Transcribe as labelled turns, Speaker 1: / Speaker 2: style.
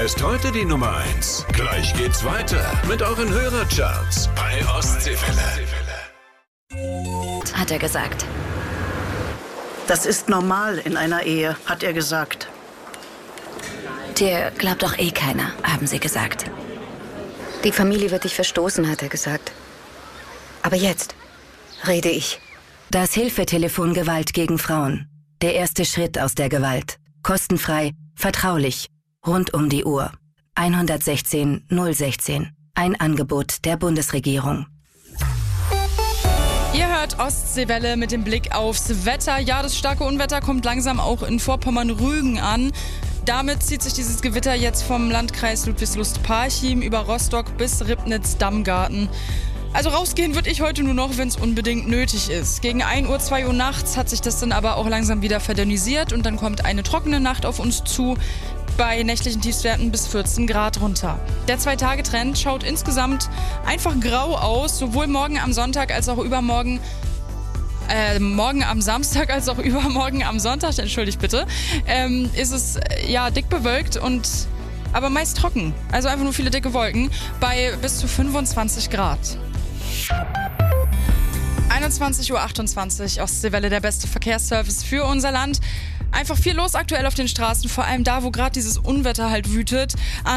Speaker 1: ist heute die Nummer 1. Gleich geht's weiter mit euren Hörercharts bei Ostseewelle.
Speaker 2: Hat er gesagt.
Speaker 3: Das ist normal in einer Ehe, hat er gesagt.
Speaker 2: Dir glaubt doch eh keiner, haben sie gesagt.
Speaker 4: Die Familie wird dich verstoßen, hat er gesagt. Aber jetzt rede ich.
Speaker 5: Das Hilfetelefon Gewalt gegen Frauen. Der erste Schritt aus der Gewalt. Kostenfrei, vertraulich, rund um die Uhr. 116 016. Ein Angebot der Bundesregierung.
Speaker 6: Ihr hört Ostseewelle mit dem Blick aufs Wetter. Ja, das starke Unwetter kommt langsam auch in Vorpommern-Rügen an. Damit zieht sich dieses Gewitter jetzt vom Landkreis Ludwigslust-Parchim über Rostock bis Ribnitz-Dammgarten. Also rausgehen würde ich heute nur noch, wenn es unbedingt nötig ist. Gegen 1 Uhr, 2 Uhr nachts hat sich das dann aber auch langsam wieder verdünnisiert und dann kommt eine trockene Nacht auf uns zu. Bei nächtlichen Tiefstwerten bis 14 Grad runter. Der 2-Tage-Trend schaut insgesamt einfach grau aus, sowohl morgen am Sonntag als auch übermorgen. Morgen am Samstag als auch übermorgen am Sonntag, entschuldigt bitte, ist es ja dick bewölkt und aber meist trocken. Also einfach nur viele dicke Wolken bei bis zu 25 Grad. 21:28 Uhr, Ostseewelle, der beste Verkehrsservice für unser Land. Einfach viel los aktuell auf den Straßen, vor allem da, wo gerade dieses Unwetter halt wütet.